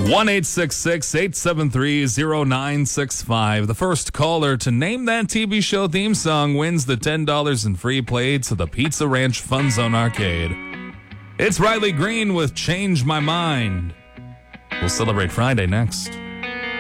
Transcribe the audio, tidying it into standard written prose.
1-866-873-0965. The first caller to name that TV show theme song wins the $10 in free play to the Pizza Ranch Fun Zone Arcade. It's Riley Green with Change My Mind. We'll celebrate Friday next.